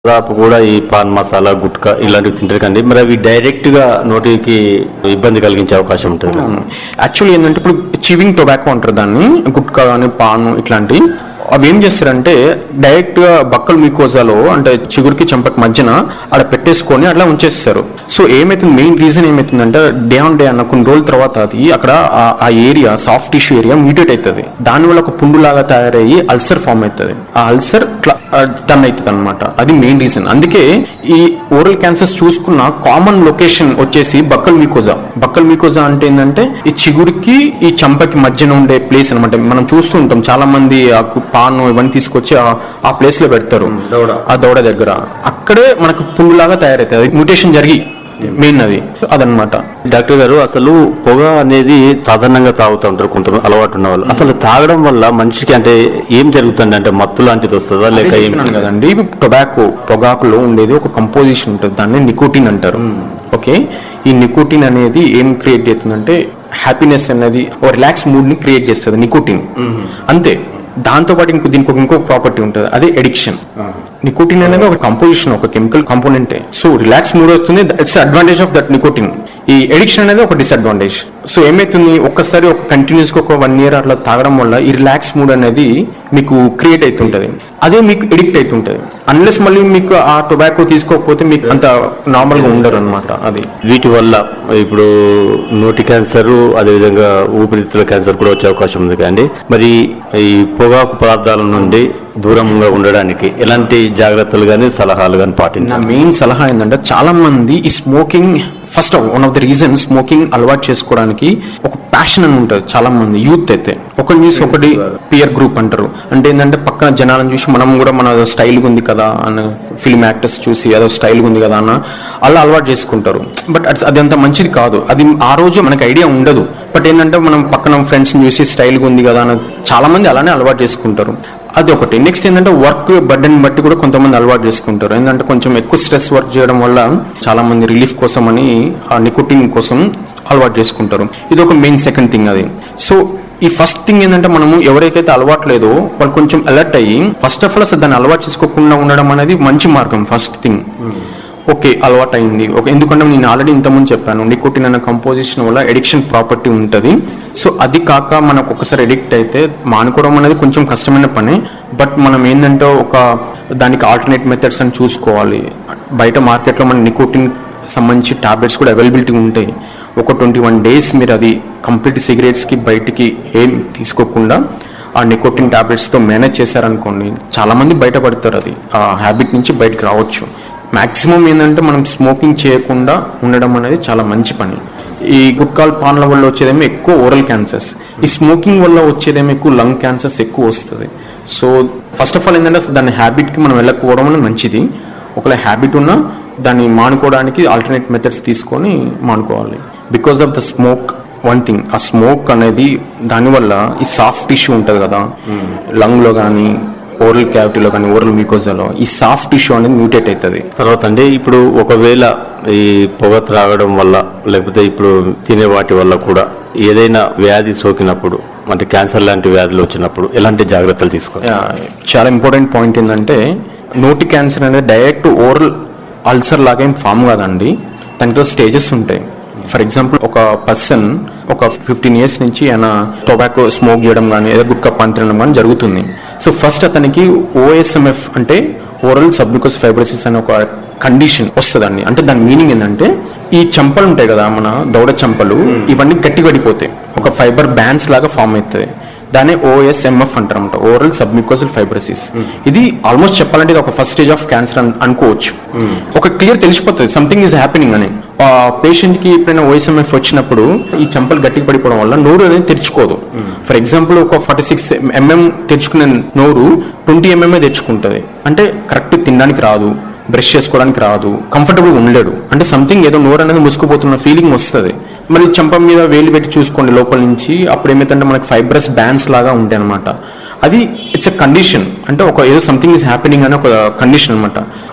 దాదాపు కూడా ఈ పాన్ మసాలా గుట్కా ఇలాంటివి తింటారు కానీ మరి అవి డైరెక్ట్ గా నోటికి ఇబ్బంది కలిగించే అవకాశం ఉంటుంది. యాక్చువల్లీ ఏంటంటే ఇప్పుడు చివింగ్ టొబాకో అంటారు దాన్ని, గుట్కా కానీ పాను ఇట్లాంటి అవి ఏం చేస్తారంటే డైరెక్ట్ గా బక్కల మ్యూకోజాలో అంటే చిగురికి చెంపకి మధ్యన అక్కడ పెట్టేసుకొని అట్లా ఉంచేస్తారు. సో ఏమైతుంది, మెయిన్ రీజన్ ఏమైతుందంటే డే ఆన్ డే అన్న కొన్ని రోజుల తర్వాత అది అక్కడ ఆ area soft tissue area mutate అవుతుంది. దానివల్ల ఒక పుండులాగా తయారయ్యి అల్సర్ ఫామ్ అవుతుంది. ఆ అల్సర్ టర్న్ అవుతుంది అనమాట. అది మెయిన్ రీజన్. అందుకే ఈ ఓరల్ క్యాన్సర్స్ చూసుకున్న కామన్ లొకేషన్ వచ్చేసి బక్కల్ మ్యూకోజా. బక్కల్ మ్యూకోజా అంటే ఏంటంటే ఈ చిగురికి ఈ చంపకి మధ్యన ఉండే ప్లేస్ అనమాట. మనం చూస్తూ ఉంటాం చాలా మంది పాను ఇవన్నీ తీసుకొచ్చి ఆ ప్లేస్ లో పెడతారు, ఆ దవడ దగ్గర. అక్కడే మనకు పుండులాగా తయారవుతుంది, మ్యూటేషన్ జరిగి మెయిన్ అదనమాట. డాక్టర్ గారు, అసలు పొగ అనేది సాధారణంగా తాగుతూ ఉంటారు కొంతమంది అలవాటు ఉన్న వాళ్ళు. అసలు తాగడం వల్ల మనిషికి అంటే ఏం జరుగుతుంది, అంటే మత్తు లాంటిది వస్తుందా లేక ఏం కదండి? టొబాకో పొగాకులో ఉండేది ఒక కంపోజిషన్ ఉంటుంది, దాన్ని నికోటిన్ అంటారు. ఓకే, ఈ నికోటిన్ అనేది ఏం క్రియేట్ చేస్తుందంటే హ్యాపీనెస్ అనేది రిలాక్స్ మూడ్ ని క్రియేట్ చేస్తుంది నికోటిన్, అంతే. దాంతో పాటు ఇంకో ప్రాపర్టీ ఉంటుంది, అదే ఎడిక్షన్. నికోటిన్ అనేది ఒక కంపోజిషన్, ఒక కెమికల్ కాంపోనెంటే. సో రిలాక్స్ మూడ్ వస్తుంది, it's advantage of that nicotine. ఈ ఎడిక్షన్ అనేది ఒక డిసడ్వాంటేజ్. సో ఏమైతుంది, ఒక్కసారి ఒక కంటిన్యూస్ గా ఒక 1 year అట్లా తాగడం వల్ల ఈ రిలాక్స్ మూడ్ అనేది మీకు క్రియేట్ అవుతుంటది, అదే మీకు ఎడిక్ట్ అవుతుంటది. అన్లెస్ మళ్ళీ మీకు ఆ టొబాకో తీసుకోకపోతే మీకు అంత నార్మల్ గా ఉండరు అనమాట. అది వీటి వల్ల ఇప్పుడు నోటి క్యాన్సర్, అదేవిధంగా ఊపిరితిత్తుల క్యాన్సర్ కూడా వచ్చే అవకాశం ఉంది కదండి. మరి ఈ పొగాకు పదార్థాల నుండి దూరంగా ఉండడానికి ఎలాంటి జాగ్రత్తలు కానీ సలహాలు కానీ పాటించాలి? నా మెయిన్ సలహా ఏంటంటే చాలా మంది ఈ smoking first one of the reason smoking అలవాటు చేసుకోవడానికి ఒక ప్యాషన్ అని ఉంటుంది చాలా మంది యూత్ అయితే. ఒకటి చూసి ఒకటి పియర్ గ్రూప్ అంటారు, అంటే ఏంటంటే పక్కన జనాలను చూసి మనం కూడా మన స్టైల్ ఉంది కదా అన్న, ఫిల్మ్ యాక్టర్స్ చూసి అదో స్టైల్ ఉంది కదా అన్న అలా అలవాటు చేసుకుంటారు. బట్ అది అంత మంచిది కాదు. అది ఆ రోజు మనకు ఐడియా ఉండదు, బట్ ఏంటంటే మనం పక్కన ఫ్రెండ్స్ చూసి స్టైల్ ఉంది కదా అని చాలా మంది అలానే అలవాటు చేసుకుంటారు. అది ఒకటి. నెక్స్ట్ ఏంటంటే వర్క్ బర్డెన్ బట్టి కూడా కొంతమంది అలవాటు చేసుకుంటారు. ఏంటంటే కొంచెం ఎక్కువ స్ట్రెస్ వర్క్ చేయడం వల్ల చాలా మంది రిలీఫ్ కోసం అని ఆ నికోటిన్ కోసం అలవాటు చేసుకుంటారు. ఇది ఒక మెయిన్ సెకండ్ థింగ్ అది. సో ఈ ఫస్ట్ థింగ్ ఏంటంటే మనము ఎవరికైతే అలవాటు లేదో వాళ్ళు కొంచెం అలర్ట్ అయ్యి ఫస్ట్ ఆఫ్ ఆల్ అసలు దాన్ని అలవాటు చేసుకోకుండా ఉండడం అనేది మంచి మార్గం. ఫస్ట్ థింగ్ ఓకే అలవాటు అయింది, ఓకే. ఎందుకంటే నేను ఆల్రెడీ ఇంతకుముందు చెప్పాను, నికోటిన్ అనే కంపోజిషన్ వల్ల ఎడిక్షన్ ప్రాపర్టీ ఉంటుంది. సో అది కాక మనకు ఒకసారి ఎడిక్ట్ అయితే మానుకోవడం అనేది కొంచెం కష్టమైన పని. బట్ మనం ఏంటంటే దానికి ఆల్టర్నేట్ మెథడ్స్ అని చూసుకోవాలి. బయట మార్కెట్లో మన నికోటిన్ సంబంధించి టాబ్లెట్స్ కూడా అవైలబిలిటీ ఉంటాయి. ఒక 21 days మీరు అది కంప్లీట్ సిగరెట్స్కి బయటికి ఏం తీసుకోకుండా ఆ నికోటిన్ టాబ్లెట్స్తో మేనేజ్ చేశారనుకోండి, చాలామంది బయటపడతారు. అది ఆ హ్యాబిట్ నుంచి బయటకు రావచ్చు. మ్యాక్సిమం ఏంటంటే మనం స్మోకింగ్ చేయకుండా ఉండడం అనేది చాలా మంచి పని. ఈ గుట్కాల్ పాన్ల వల్ల వచ్చేదేమో ఎక్కువ ఓరల్ క్యాన్సర్స్, ఈ స్మోకింగ్ వల్ల వచ్చేదేమో ఎక్కువ లంగ్ క్యాన్సర్స్ ఎక్కువ వస్తుంది. సో ఫస్ట్ ఆఫ్ ఆల్ ఏంటంటే దాని హ్యాబిట్కి మనం వెళ్ళకపోవడం అనేది మంచిది. ఒకవేళ హ్యాబిట్ ఉన్నా దాన్ని మానుకోవడానికి ఆల్టర్నేట్ మెథడ్స్ తీసుకొని మానుకోవాలి. Because of the smoke one thing, ఆ స్మోక్ అనేది దానివల్ల ఈ సాఫ్ట్ టిష్యూ ఉంటుంది కదా లంగ్లో కానీ ఓరల్ క్యావిటీలో కానీ ఓరల్ మ్యూకోజాలో ఈ సాఫ్ట్ టిష్యూ అనేది మ్యూటేట్ అవుతుంది. తర్వాత అంటే ఇప్పుడు ఒకవేళ ఈ పొగ త్రాగడం వల్ల లేకపోతే ఇప్పుడు తినే వాటి వల్ల కూడా ఏదైనా వ్యాధి సోకినప్పుడు అంటే క్యాన్సర్ లాంటి వ్యాధులు వచ్చినప్పుడు ఎలాంటి జాగ్రత్తలు తీసుకోవాలి? చాలా ఇంపార్టెంట్ పాయింట్ ఏంటంటే నోటి క్యాన్సర్ అనేది డైరెక్ట్ ఓరల్ అల్సర్ లాగా ఏం ఫామ్ కాదండి, దాంట్లో స్టేజెస్ ఉంటాయి. ఫర్ ఎగ్జాంపుల్ ఒక పర్సన్ ఒక 15 years నుంచి ఆయన టొబాకో స్మోక్ చేయడం కానీ ఏదో గుట్కా పాన్ తినడం కానీ జరుగుతుంది. సో ఫస్ట్ అతనికి OSMF అంటే ఓరల్ సబ్మ్యూకస్ ఫైబ్రోసిస్ అనే ఒక కండిషన్ వస్తుందండి. అంటే దాని మీనింగ్ ఏంటంటే ఈ చెంపలు ఉంటాయి కదా మన దౌడ చెంపలు, ఇవన్నీ గట్టిగడిపోతాయి, ఒక ఫైబర్ బ్యాండ్స్ లాగా ఫామ్ అవుతుంది. దాన్ని OSMF అంటారన్నమాట, ఓరల్ సబ్మ్యూకోసల్ ఫైబ్రోసిస్. ఇది ఆల్మోస్ట్ చెప్పాలంటే ఇది ఒక ఫస్ట్ స్టేజ్ ఆఫ్ క్యాన్సర్ అనుకోవచ్చు. ఒక క్లియర్ తెలిసిపోతుంది సంథింగ్ ఈజ్ హ్యాపెనింగ్ అని. పేషెంట్ కి ఎప్పుడైనా OSMF వచ్చినప్పుడు ఈ చెంపలు గట్టిగా పడిపోవడం వల్ల నోరు అనేది తెరుచుకోదు. ఫర్ ఎగ్జాంపుల్ ఒక 46 mm తెరుచుకునే నోరు 20 mm తెరుచుకుంటుంది. అంటే కరెక్ట్ తినడానికి రాదు, బ్రష్ చేసుకోవడానికి రాదు, కంఫర్టబుల్గా ఉండలేడు. అంటే సంథింగ్ ఏదో నోరు అనేది ముసుకుపోతున్న ఫీలింగ్ వస్తుంది. మరి చెంప మీద వేలు పెట్టి చూసుకోండి లోపల నుంచి, అప్పుడు ఏమైతుందంటే మనకి ఫైబ్రస్ బ్యాండ్స్ లాగా ఉంటాయి అనమాట. అది ఇట్స్ ఎ కండిషన్, అంటే ఒక ఏదో సంథింగ్ ఈజ్ హ్యాపెనింగ్ అనే ఒక కండిషన్ అనమాట.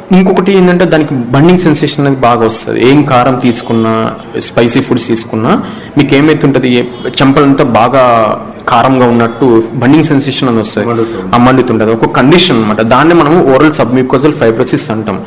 ఇంకొకటి ఏంటంటే దానికి బండింగ్ సెన్సేషన్ అనేది బాగా వస్తుంది. ఏం కారం తీసుకున్నా, స్పైసీ ఫుడ్స్ తీసుకున్నా మీకు ఏమైతుంటది, చెంపలంతా బాగా కారంగా ఉన్నట్టు బండింగ్ సెన్సేషన్ అని వస్తుంది, మండుతుంటది. ఒక కండిషన్ అనమాట. దాన్ని మనం ఓరల్ సబ్మ్యూకోజల్ ఫైబ్రోసిస్ అంటాం.